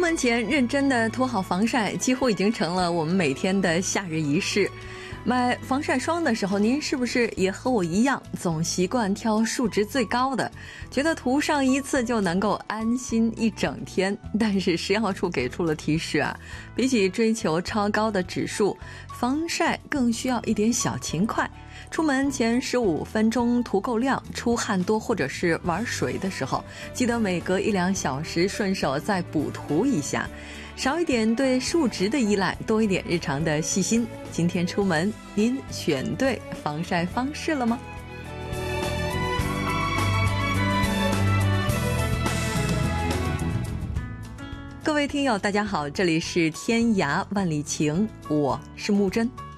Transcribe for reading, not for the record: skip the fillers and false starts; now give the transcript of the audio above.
门前认真的涂好防晒，几乎已经成了我们每天的夏日仪式。买防晒霜的时候，您是不是也和我一样，总习惯挑数值最高的，觉得涂上一次就能够安心一整天？但是食药处给出了提示啊，比起追求超高的指数，防晒更需要一点小勤快。出门前15分钟涂够量，出汗多或者是玩水的时候，记得每隔1-2小时顺手再补涂一下，少一点对数值的依赖，多一点日常的细心。今天出门，您选对防晒方式了吗？各位听友大家好，这里是天涯万里情，我是木真。